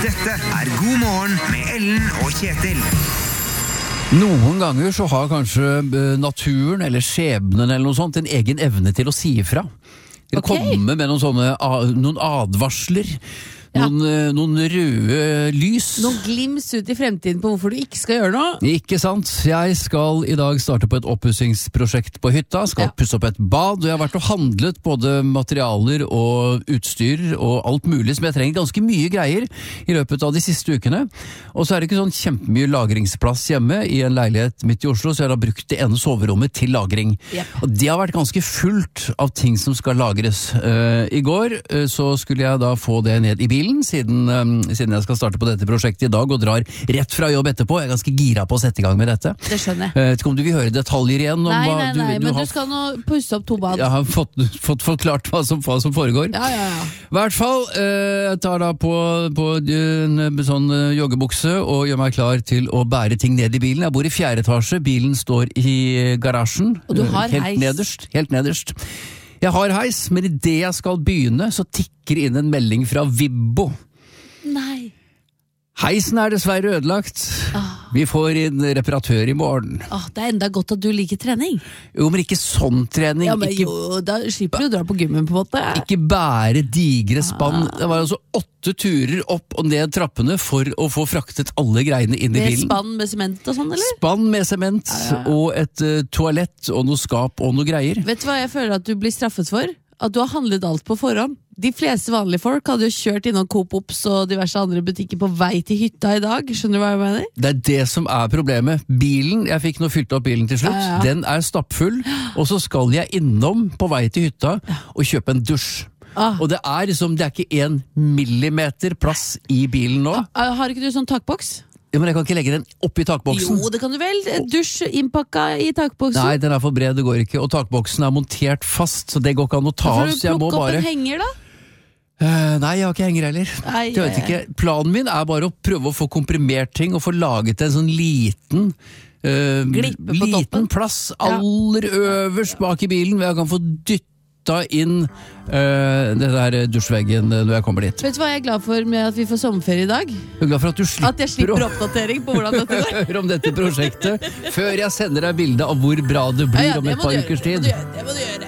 Dette God morgen med Ellen og Kjetil. Noen ganger så har kanskje naturen eller skjebnen eller noe sånt en egen evne til å si ifra. Til å komme med noen advarsler, noen røde lys. Noen glims ut i fremtiden på hvorfor du ikke skal gjøre noe. Ikke sant? Jeg skal i dag starte på et oppussingsprosjekt på hytta, skal pusse opp et bad, og jeg har vært og handlet både materialer og utstyr og alt mulig som jeg trenger, ganske mye greier i løpet av de siste ukene. Og så er det ikke sånn kjempemye lagringsplass hjemme i en leilighet midt i Oslo, så jeg har brukt det ene soverommet til lagring. Og det har vært ganske fullt av ting som skal lagres. I går så skulle jeg da få det ned i bilen, siden jeg skal starte på dette prosjektet i dag og drar rett fra jobb etterpå. Jeg er ganske gira på å sette i gang med dette. Det skjønner jeg. Jeg vet ikke om du vil høre detaljer igjen om nei, men du skal nå pusse opp 2 bad. Jeg har fått forklart hva som foregår. Ja. I hvert fall, jeg tar da på en sånn joggebukse og gjør meg klar til å bære ting ned i bilen. Jeg bor i 4. etasje, bilen står i garasjen. Og du har heis? Helt nederst. Jeg har heis, men i det jeg skal begynne, så tikker inn en melding fra Vibbo. Nei. Heisen er dessverre ødelagt. Vi får inn reparatør i morgen. Det er enda godt at du liker trening. Jo, men ikke sånn trening. Ja, men da slipper du å dra på gymmen på en måte. Ikke bære digre spann. Det var altså 8 turer opp og ned trappene for å få fraktet alle greiene inn i bilen. Med spann med sement og sånn, eller? Spann med sement, og et toalett og noe skap og noe greier. Vet du hva jeg føler at du blir straffet for? At du har handlet alt på forhånd. De fleste vanlige folk hadde jo kjørt innom Coop Ops og diverse andre butikker på vei til hytta i dag. Skjønner du hva jeg mener? Det er det som er problemet. Bilen, jeg fikk nå fylt opp bilen til slutt, den er stappfull, og så skal jeg innom på vei til hytta og kjøpe en dusj. Og det er ikke 1 millimeter plass i bilen nå. Har ikke du sånn takboks? Ja, men jeg kan ikke legge den oppi takboksen. Jo, det kan du vel. Dusj innpakka i takboksen. Nei, den er for bred, det går ikke. Og takboksen er montert fast, så det går ikke an å ta av. Hvorfor du plukke opp en henger da? Nei, jeg har ikke henger heller. Jeg vet ikke. Planen min er bare å prøve å få komprimert ting og få laget en sånn liten plass aller øverst bak i bilen, hvor jeg kan få dytta inn det der dusjveggen når jeg kommer dit. Vet du hva jeg er glad for med at vi får sommerferie i dag? Jeg er glad for at du slipper at jeg slipper oppdatering på hvordan dette går. Høre om dette prosjektet før jeg sender deg bilde av hvor bra det blir om et par ukers tid. Det må du gjøre.